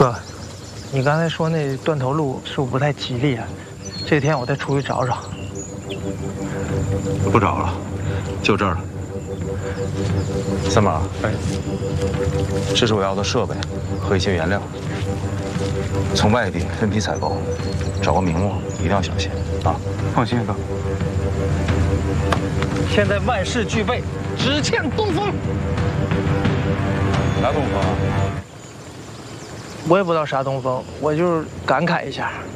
哥，你刚才说那断头路是不是不太吉利啊？这天我再出去找找。 不找了，就这儿了。三毛，哎，这是我要的设备和一些原料，从外地分批采购，找个名目一定要小心啊！ 放心，哥。 现在万事俱备，只欠东风。 啥东风啊？ 我也不知道啥东风，我就是感慨一下。